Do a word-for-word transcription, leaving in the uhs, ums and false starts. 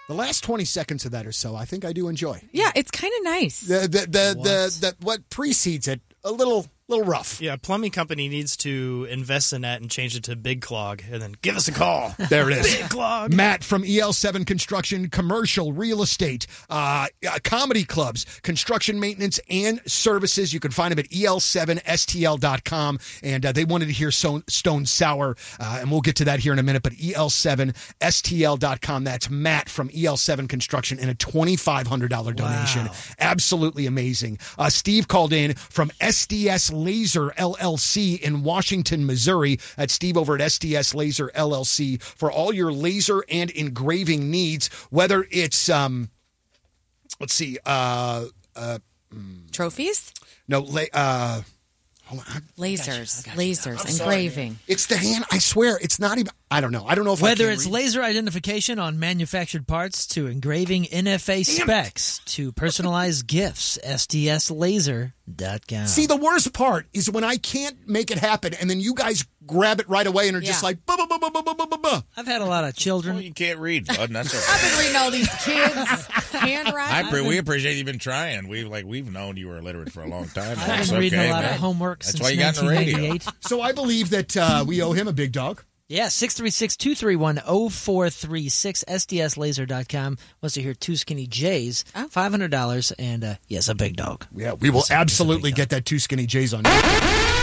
The last twenty seconds of that or so, I think I do enjoy. Yeah, it's kind of nice. The the the, what? the the what precedes it a little little rough. Yeah, plumbing company needs to invest in that and change it to Big Clog, and then give us a call. There it is. Big Clog. Matt from E L seven Construction, commercial, real estate, uh, comedy clubs, construction maintenance, and services. You can find them at E L seven S T L dot com, and uh, they wanted to hear so- Stone Sour, uh, and we'll get to that here in a minute, but E L seven S T L dot com. That's Matt from E L seven Construction, and a twenty-five hundred dollars donation. Wow. Absolutely amazing. Uh, Steve called in from S D S Laser L L C in Washington, Missouri. That's Steve over at S D S Laser L L C for all your laser and engraving needs, whether it's, um, let's see, uh, uh, Trophies? no, la- uh, hold on. Lasers, I got you. lasers, I'm sorry, engraving. man. It's the hand. I swear, it's not even. I don't know. I don't know if I Whether can it's read. laser identification on manufactured parts to engraving N F A specs to personalized gifts, S D S laser dot com. See, the worst part is when I can't make it happen, and then you guys grab it right away and are just Yeah. like, buh, buh, buh, buh, buh, buh, buh, buh. I've had a lot of children. Well, you can't read, bud. That's okay. I've been reading all these kids' handwriting. I pre- we appreciate you've been trying. We like we've known you were illiterate for a long time. I've That's been reading okay, a lot man. of homework That's since why you got in the nineteen radio. ninety-eight. So I believe that uh, we owe him a big dog. Yeah, six three six, two three one, zero four three six, S D S laser dot com. Wants to hear Two Skinny Jays, five hundred dollars, and, uh, yes, a big dog. Yeah, we will Yes, it's a big absolutely dog. get that Two Skinny Jays on you.